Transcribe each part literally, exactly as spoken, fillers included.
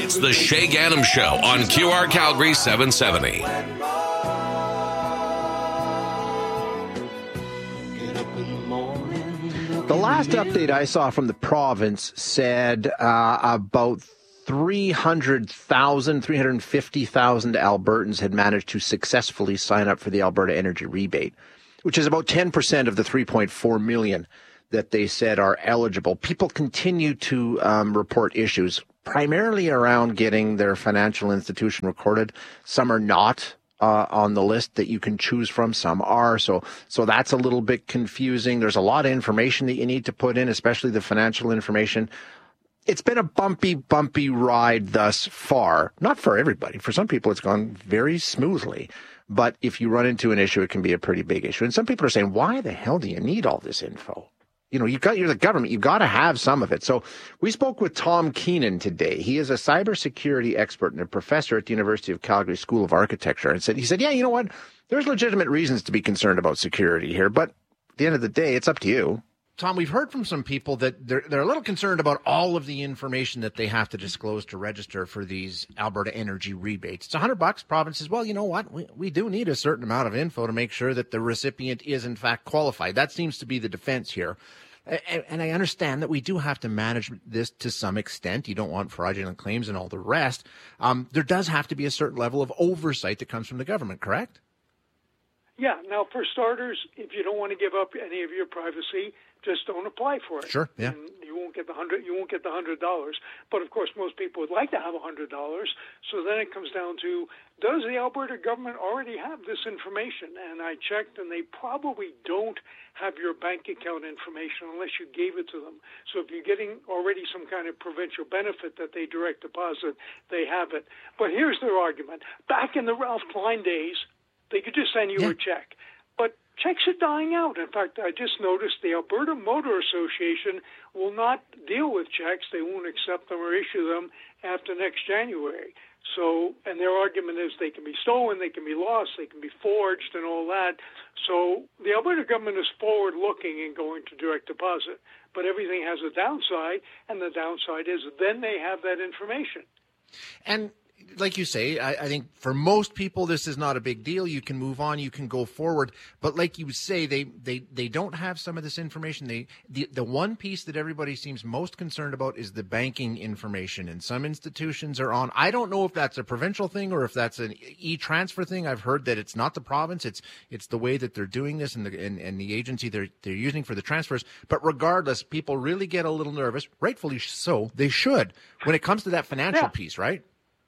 It's the Shay Gannam Show on Q R Calgary seven seventy. The last update I saw from the province said uh, about three hundred thousand, three hundred fifty thousand Albertans had managed to successfully sign up for the Alberta Energy Rebate, which is about ten percent of the three point four million that they said are eligible. People continue to um, report issues, primarily around getting their financial institution recorded. Some are not uh, on the list that you can choose from. Some are. So, so that's a little bit confusing. There's a lot of information that you need to put in, especially the financial information. It's been a bumpy, bumpy ride thus far. Not for everybody. For some people, it's gone very smoothly. But if you run into an issue, it can be a pretty big issue. And some people are saying, why the hell do you need all this info? You know, you've got, you're the government. You've got to have some of it. So we spoke with Tom Keenan today. He is a cybersecurity expert and a professor at the University of Calgary School of Architecture. And said, he said, yeah, you know what? There's legitimate reasons to be concerned about security here. But at the end of the day, it's up to you. Tom, we've heard from some people that they're they're a little concerned about all of the information that they have to disclose to register for these Alberta Energy Rebates. It's a hundred bucks. Province says, well, you know what? We, we do need a certain amount of info to make sure that the recipient is in fact qualified. That seems to be the defense here. And, and I understand that we do have to manage this to some extent. You don't want fraudulent claims and all the rest. Um, there does have to be a certain level of oversight that comes from the government, correct? Yeah. Now, for starters, if you don't want to give up any of your privacy, just don't apply for it. Sure, yeah. And you won't get the hundred. You won't get the hundred dollars. But of course, most people would like to have a hundred dollars. So then it comes down to: does the Alberta government already have this information? And I checked, and they probably don't have your bank account information unless you gave it to them. So if you're getting already some kind of provincial benefit that they direct deposit, they have it. But here's their argument: back in the Ralph Klein days, they could just send you yeah. a check. But checks are dying out. In fact, I just noticed the Alberta Motor Association will not deal with checks. They won't accept them or issue them after next January. So, and their argument is they can be stolen, they can be lost, they can be forged and all that. So the Alberta government is forward-looking and going to direct deposit. But everything has a downside, and the downside is then they have that information. And like you say, I, I think for most people, this is not a big deal. You can move on, you can go forward. But like you say, they they, they don't have some of this information. They the, the one piece that everybody seems most concerned about is the banking information. And some institutions are on. I don't know if that's a provincial thing or if that's an e-transfer thing. I've heard that it's not the province. It's it's the way that they're doing this and the and, and the agency they're they're using for the transfers. But regardless, people really get a little nervous, rightfully so. They should when it comes to that financial yeah. piece, right?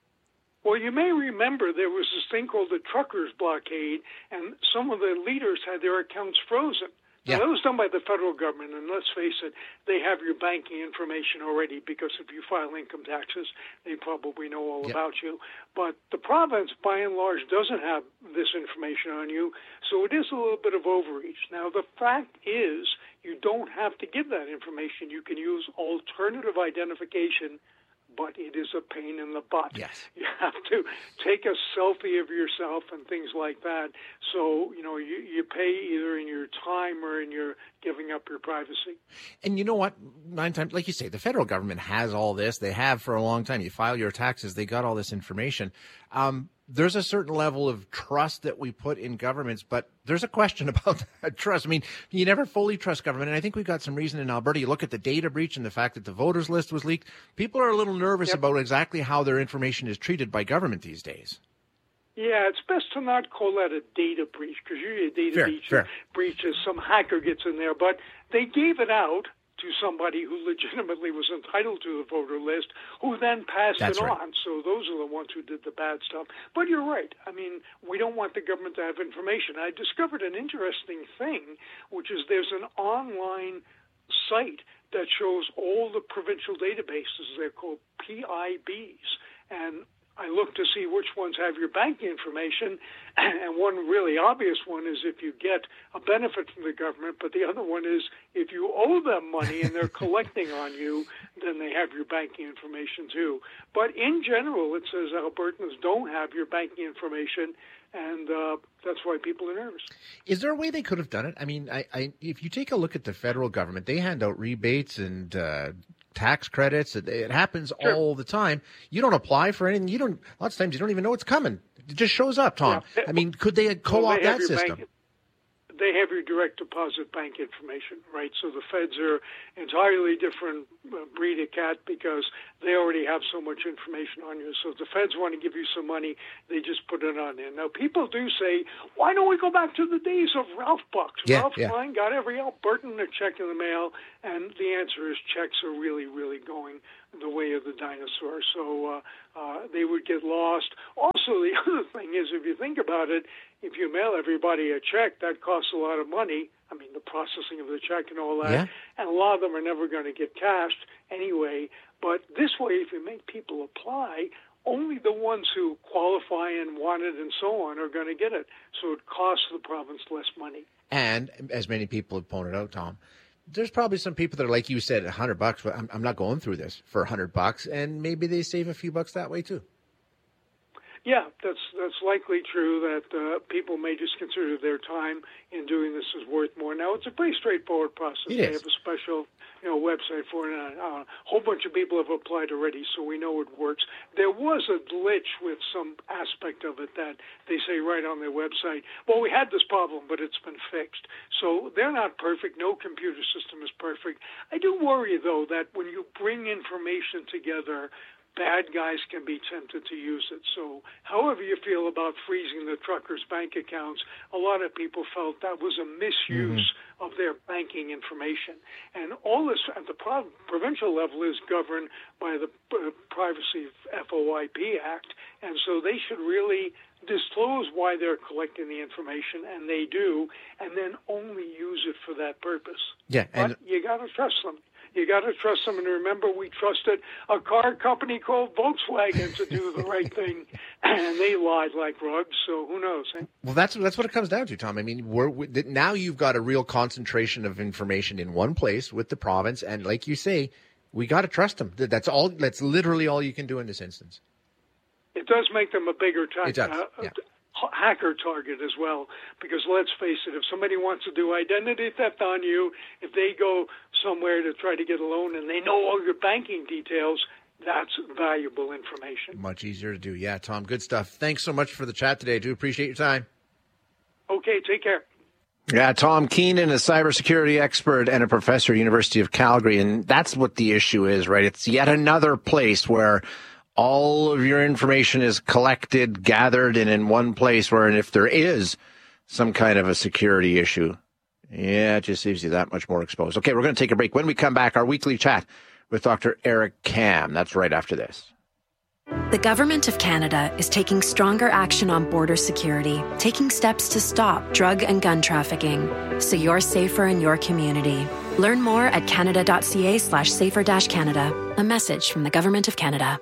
Well, you may remember there was this thing called the truckers' blockade, and some of the leaders had their accounts frozen. Yeah. Now, that was done by the federal government, and let's face it, they have your banking information already because if you file income taxes, they probably know all yeah. about you. But the province, by and large, doesn't have this information on you, so it is a little bit of overreach. Now, the fact is you don't have to give that information. You can use alternative identification, but it is a pain in the butt. Yes. You have to take a selfie of yourself and things like that. So, you know, you, you pay either in your time or in your giving up your privacy. And you know what? Nine times, like you say, the federal government has all this. They have for a long time. You file your taxes, they got all this information. Um, there's a certain level of trust that we put in governments, but there's a question about that trust. I mean, you never fully trust government. And I think we've got some reason in Alberta. You look at the data breach and the fact that the voters list was leaked. People are a little nervous yep. about exactly how their information is treated by government these days. Yeah, it's best to not call that a data breach because usually a data fair, breach, fair. breach is some hacker gets in there. But they gave it out to somebody who legitimately was entitled to the voter list, who then passed That's it right. on. So those are the ones who did the bad stuff. But you're right. I mean, we don't want the government to have information. I discovered an interesting thing, which is there's an online site that shows all the provincial databases. They're called P I Bs. And I look to see which ones have your bank information, and one really obvious one is if you get a benefit from the government, but the other one is if you owe them money and they're collecting on you, then they have your banking information too. But in general, it says Albertans don't have your banking information, and uh, that's why people are nervous. Is there a way they could have done it? I mean, I, I, if you take a look at the federal government, they hand out rebates and uh, tax credits. It, it happens Sure. all the time. You don't apply for anything. You don't. Lots of times you don't even know it's coming. It just shows up, Tom. Yeah. I mean, could they co-opt Well, they have that your system? bank- They have your direct deposit bank information, right? So the feds are entirely different uh, breed of cat because they already have so much information on you. So if the feds want to give you some money, they just put it on there. Now, people do say, why don't we go back to the days of Ralph Bucks? Yeah, Ralph yeah. Klein got every Albertan a check in the mail, and the answer is checks are really, really going the way of the dinosaur. So uh, uh, they would get lost. Also, the other thing is, if you think about it, if you mail everybody a check, that costs a lot of money. I mean, the processing of the check and all that. Yeah. And a lot of them are never going to get cashed anyway. But this way, if you make people apply, only the ones who qualify and want it and so on are going to get it. So it costs the province less money. And as many people have pointed out, Tom, there's probably some people that are, like you said, a hundred bucks. But I'm, I'm not going through this for a hundred bucks, and maybe they save a few bucks that way too. Yeah, that's that's likely true that uh, people may just consider their time in doing this is worth more. Now, it's a pretty straightforward process. It They is. have a special, you know, website for it. And uh, a whole bunch of people have applied already, so we know it works. There was a glitch with some aspect of it that they say right on their website, well, we had this problem, but it's been fixed. So they're not perfect. No computer system is perfect. I do worry, though, that when you bring information together, bad guys can be tempted to use it. So however you feel about freezing the truckers' bank accounts, a lot of people felt that was a misuse mm-hmm. of their banking information. And all this at the pro- provincial level is governed by the uh, Privacy F O I P Act, and so they should really disclose why they're collecting the information, and they do, and then only use it for that purpose. Yeah, and but you got to trust them. You got to trust them, and remember, we trusted a car company called Volkswagen to do the right thing, and they lied like rugs. So who knows? Eh? Well, that's that's what it comes down to, Tom. I mean, we're, we, now you've got a real concentration of information in one place with the province, and like you say, we got to trust them. That's all. That's literally all you can do in this instance. It does make them a bigger type. It does. Uh, Yeah. hacker target as well, because let's face it, if somebody wants to do identity theft on you, if they go somewhere to try to get a loan and they know all your banking details, that's valuable information. Much easier to do. Yeah, Tom, good stuff. Thanks so much for the chat today. I do appreciate your time. Okay, take care. Yeah, Tom Keenan, a cybersecurity expert and a professor at University of Calgary, and that's what the issue is, right? It's yet another place where all of your information is collected, gathered, and in one place where, and if there is some kind of a security issue, yeah, it just leaves you that much more exposed. Okay, we're going to take a break. When we come back, our weekly chat with Doctor Eric Kam. That's right after this. The Government of Canada is taking stronger action on border security, taking steps to stop drug and gun trafficking, so you're safer in your community. Learn more at canada.ca slash safer dash Canada. A message from the Government of Canada.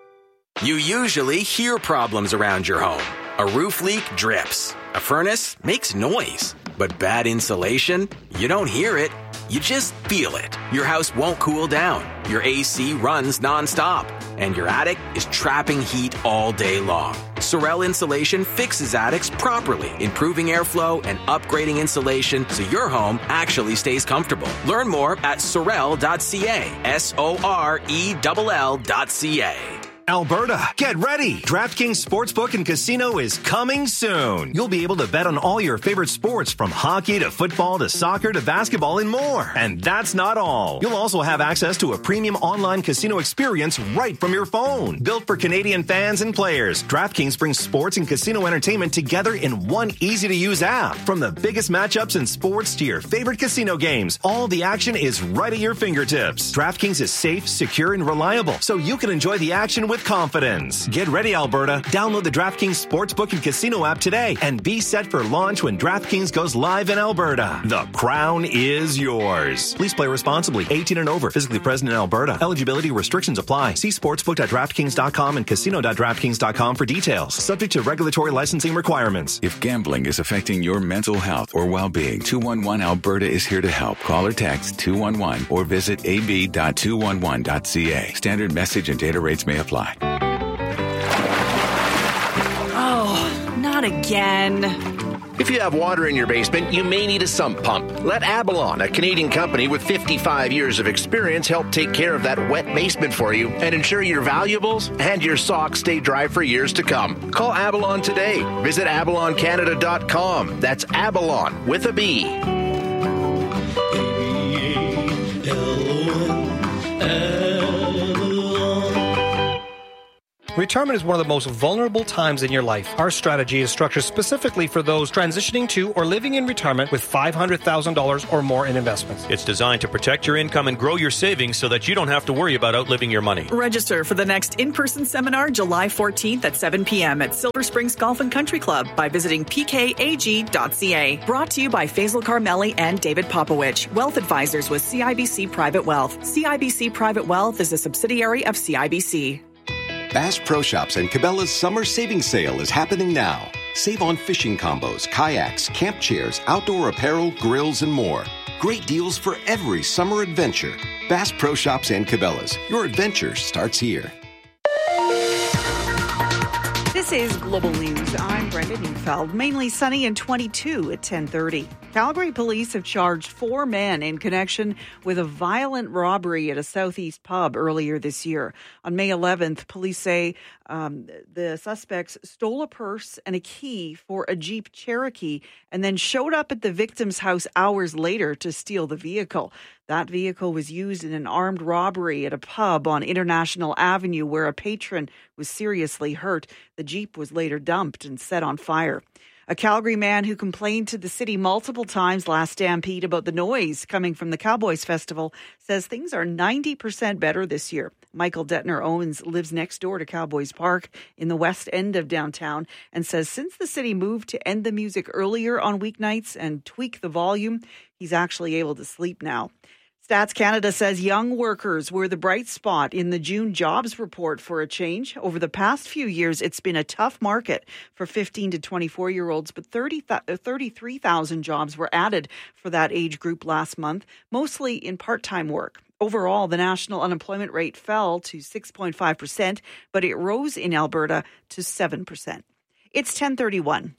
You usually hear problems around your home. A roof leak drips. A furnace makes noise. But bad insulation? You don't hear it. You just feel it. Your house won't cool down. Your A C runs nonstop. And your attic is trapping heat all day long. Sorel Insulation fixes attics properly, improving airflow and upgrading insulation so your home actually stays comfortable. Learn more at sorel dot c a. S O R E L L dot C A. Alberta, get ready! DraftKings Sportsbook and Casino is coming soon. You'll be able to bet on all your favorite sports from hockey to football to soccer to basketball and more. And that's not all. You'll also have access to a premium online casino experience right from your phone. Built for Canadian fans and players, DraftKings brings sports and casino entertainment together in one easy-to-use app. From the biggest matchups in sports to your favorite casino games, all the action is right at your fingertips. DraftKings is safe, secure, and reliable, so you can enjoy the action with confidence. Get ready, Alberta. Download the DraftKings Sportsbook and Casino app today and be set for launch when DraftKings goes live in Alberta. The crown is yours. Please play responsibly. eighteen and over. Physically present in Alberta. Eligibility restrictions apply. See sportsbook dot draftkings dot com and casino dot draftkings dot com for details. Subject to regulatory licensing requirements. If gambling is affecting your mental health or well-being, two one one Alberta is here to help. Call or text two one one or visit a b dot two one one dot c a. Standard message and data rates may apply. Oh, not again. If you have water in your basement, you may need a sump pump. Let Avalon, a Canadian company with fifty-five years of experience, help take care of that wet basement for you and ensure your valuables and your socks stay dry for years to come. Call Avalon today. Visit avalon canada dot com. That's Avalon with a B. Retirement is one of the most vulnerable times in your life. Our strategy is structured specifically for those transitioning to or living in retirement with five hundred thousand dollars or more in investments. It's designed to protect your income and grow your savings so that you don't have to worry about outliving your money. Register for the next in-person seminar July fourteenth at seven p.m. at Silver Springs Golf and Country Club by visiting p k a g dot c a. Brought to you by Faisal Carmeli and David Popowich, Wealth Advisors with C I B C Private Wealth. C I B C Private Wealth is a subsidiary of C I B C. Bass Pro Shops and Cabela's summer savings sale is happening now. Save on fishing combos, kayaks, camp chairs, outdoor apparel, grills, and more. Great deals for every summer adventure. Bass Pro Shops and Cabela's. Your adventure starts here. This is Global News. I'm Brenda Neufeld. Mainly sunny and twenty-two at ten thirty. Calgary police have charged four men in connection with a violent robbery at a southeast pub earlier this year. On May eleventh, police say um, the suspects stole a purse and a key for a Jeep Cherokee and then showed up at the victim's house hours later to steal the vehicle. That vehicle was used in an armed robbery at a pub on International Avenue where a patron was seriously hurt. The Jeep was later dumped and set on fire. A Calgary man who complained to the city multiple times last Stampede about the noise coming from the Cowboys Festival says things are ninety percent better this year. Michael Detner Owens lives next door to Cowboys Park in the west end of downtown and says since the city moved to end the music earlier on weeknights and tweak the volume, he's actually able to sleep now. Stats Canada says young workers were the bright spot in the June jobs report for a change. Over the past few years, it's been a tough market for fifteen to twenty-four-year-olds, but thirty, thirty-three thousand jobs were added for that age group last month, mostly in part-time work. Overall, the national unemployment rate fell to six point five percent, but it rose in Alberta to seven percent. It's ten thirty-one.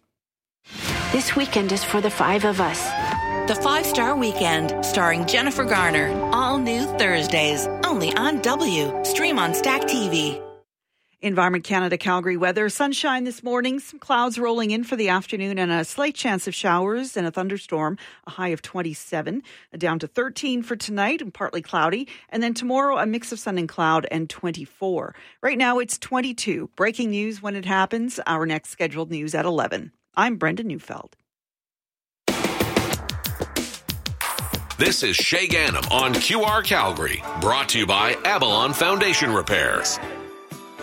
This weekend is for the five of us. The Five Star Weekend, starring Jennifer Garner. All new Thursdays, only on W. Stream on Stack T V. Environment Canada Calgary weather. Sunshine this morning, some clouds rolling in for the afternoon and a slight chance of showers and a thunderstorm, a high of twenty-seven, down to thirteen for tonight and partly cloudy. And then tomorrow, a mix of sun and cloud and twenty-four. Right now, it's twenty-two. Breaking news when it happens. Our next scheduled news at eleven. I'm Brenda Neufeld. This is Shay Ganem on Q R Calgary, brought to you by Avalon Foundation Repairs.